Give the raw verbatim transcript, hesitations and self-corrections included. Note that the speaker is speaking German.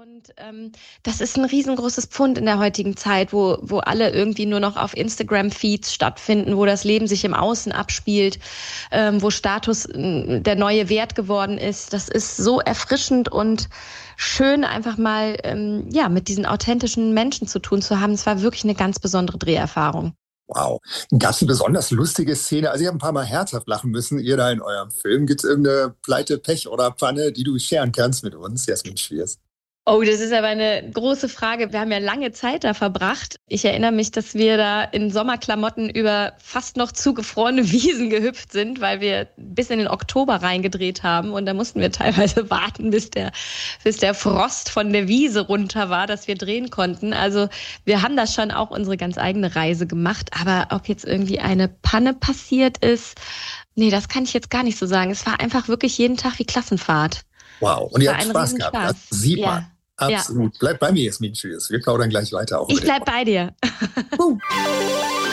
Und ähm, das ist ein riesengroßes Pfund in der heutigen Zeit, wo, wo alle irgendwie nur noch auf Instagram-Feeds stattfinden, wo das Leben sich im Außen abspielt, ähm, wo Status äh, der neue Wert geworden ist. Das ist so erfrischend und schön, einfach mal ähm, ja mit diesen authentischen Menschen zu tun zu haben. Es war wirklich eine ganz besondere Dreherfahrung. Wow. Gab es eine besonders lustige Szene? Also ich habe ein paar Mal herzhaft lachen müssen. Ihr da in eurem Film. Gibt es irgendeine Pleite, Pech oder Panne, die du scheren kannst mit uns, Jasmin Schwiers? Oh, das ist aber eine große Frage. Wir haben ja lange Zeit da verbracht. Ich erinnere mich, dass wir da in Sommerklamotten über fast noch zugefrorene Wiesen gehüpft sind, weil wir bis in den Oktober reingedreht haben. Und da mussten wir teilweise warten, bis der, bis der Frost von der Wiese runter war, dass wir drehen konnten. Also wir haben da schon auch unsere ganz eigene Reise gemacht. Aber ob jetzt irgendwie eine Panne passiert ist, nee, das kann ich jetzt gar nicht so sagen. Es war einfach wirklich jeden Tag wie Klassenfahrt. Wow. Und ihr habt Spaß gehabt. Das sieht man. Ja. Absolut. Ja. Bleib bei mir, Jasmin Schwiers. Wir plaudern gleich weiter. Auch ich bleib bei dir.